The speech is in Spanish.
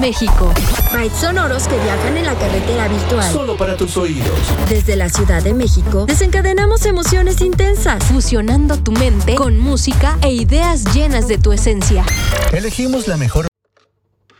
México. Bytes sonoros que viajan en la carretera virtual. Solo para tus oídos. Desde la Ciudad de México, desencadenamos emociones intensas, Fusionando tu mente con música e ideas llenas de tu esencia. Elegimos la mejor